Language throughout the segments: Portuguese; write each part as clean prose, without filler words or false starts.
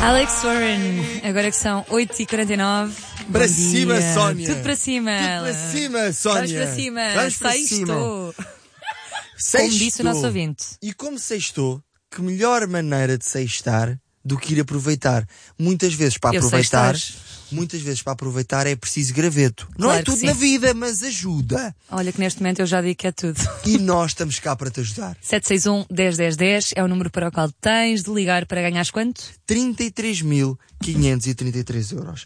Alex Warren, agora que são 8h49. Para cima, Sónia. Tudo para cima. Tudo para cima, Sónia. Vamos para cima. Vamos para cima. Como disse o nosso ouvinte. E como sextou, que melhor maneira de sextar do que ir aproveitar. Muitas vezes para aproveitar é preciso graveto. Não Claro é tudo que na sim. vida, mas ajuda. Olha que neste momento eu já digo que é tudo. E nós estamos cá para te ajudar. 761-101010 é o número para o qual tens de ligar para ganhares quanto? 33.533 euros.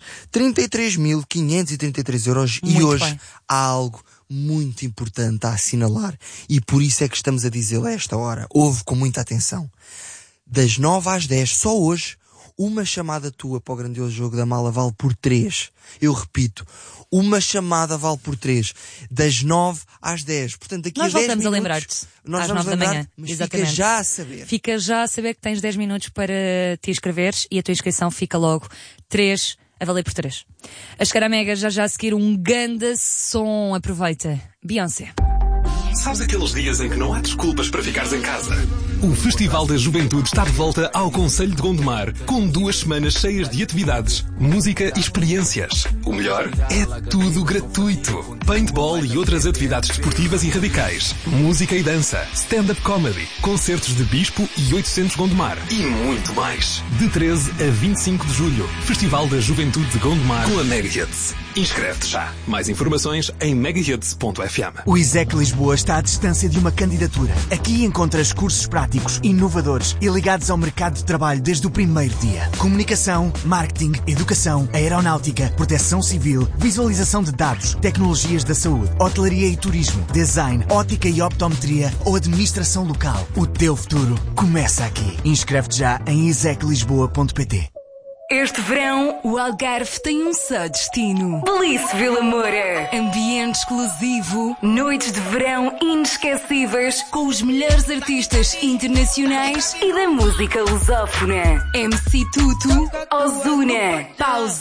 33.533 euros. E Muito hoje bem. há algo muito importante a assinalar. E por isso é que estamos a dizê-lo a esta hora. Ouve com muita atenção. Das 9 às 10, só hoje, uma chamada tua para o grandioso jogo da mala vale por 3. Eu repito, uma chamada vale por 3. Das 9 às 10. Portanto, daqui Nós a 10 voltamos a minutos, lembrar-te. nós Às vamos 9 da lembrar, manhã. mas Exatamente. fica já a saber. Fica já a saber que tens 10 minutos para te inscreveres e a tua inscrição fica logo 3 a valer por 3. A chegar à Mega já a seguir um ganda som. Aproveita. Beyoncé. Sabes aqueles dias em que não há desculpas para ficares em casa? O Festival da Juventude está de volta ao Concelho de Gondomar, com 2 semanas cheias de atividades, música e experiências. O melhor? É tudo gratuito. Paintball e outras atividades desportivas e radicais, música e dança, stand-up comedy, concertos de Bispo e 800 Gondomar. E muito mais. De 13 a 25 de julho, Festival da Juventude de Gondomar. Com a Megahits. Inscreve-te já. Mais informações em megahits.fm. O ISEC Lisboa está à distância de uma candidatura. Aqui encontras cursos práticos, inovadores e ligados ao mercado de trabalho desde o primeiro dia. Comunicação, marketing, educação, aeronáutica, proteção civil, visualização de dados, tecnologias da saúde, hotelaria e turismo, design, ótica e optometria ou administração local. O teu futuro começa aqui. Inscreve-te já em iseclisboa.pt. Este verão, o Algarve tem um só destino. Belize Vila Moura. Ambiente exclusivo, noites de verão inesquecíveis com os melhores artistas internacionais e da música lusófona. MC Tutu, Ozuna, Pausa.